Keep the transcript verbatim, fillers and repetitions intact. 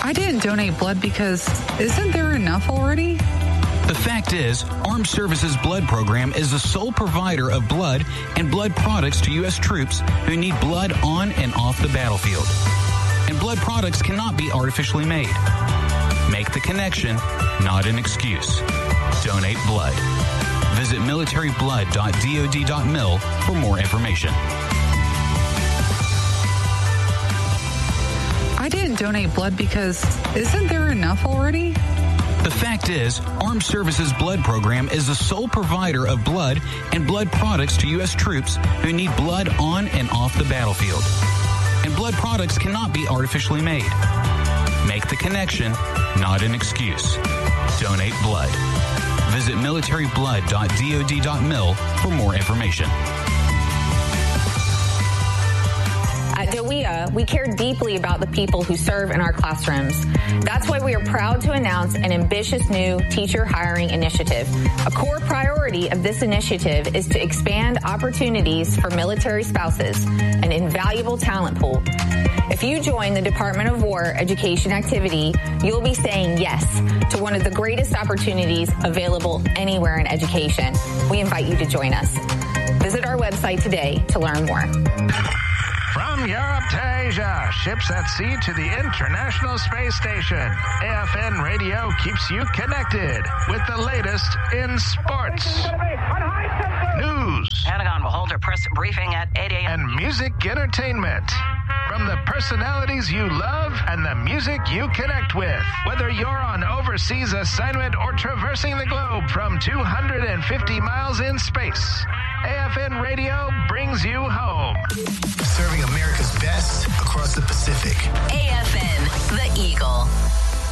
I didn't donate blood because isn't there enough already? The fact is, Armed Services Blood Program is the sole provider of blood and blood products to U S troops who need blood on and off the battlefield. And blood products cannot be artificially made. Make the connection, not an excuse. Donate blood. Visit military blood dot dod dot mil for more information. I didn't donate blood because isn't there enough already? The fact is, Armed Services Blood Program is the sole provider of blood and blood products to U S troops who need blood on and off the battlefield. And blood products cannot be artificially made. Make the connection, not an excuse. Donate blood. Visit military blood dot dod dot mil for more information. At DOEA, we care deeply about the people who serve in our classrooms. That's why we are proud to announce an ambitious new teacher hiring initiative. A core priority of this initiative is to expand opportunities for military spouses, an invaluable talent pool. If you join the Department of War education activity, you'll be saying yes to one of the greatest opportunities available anywhere in education. We invite you to join us. Visit our website today to learn more. From Europe to Asia, ships at sea to the International Space Station, A F N Radio keeps you connected with the latest in sports, news, Pentagon will hold a press briefing at eight a.m. and music entertainment. From the personalities you love and the music you connect with. Whether you're on overseas assignment or traversing the globe from two hundred fifty miles in space, A F N Radio brings you home. Serving America's best across the Pacific.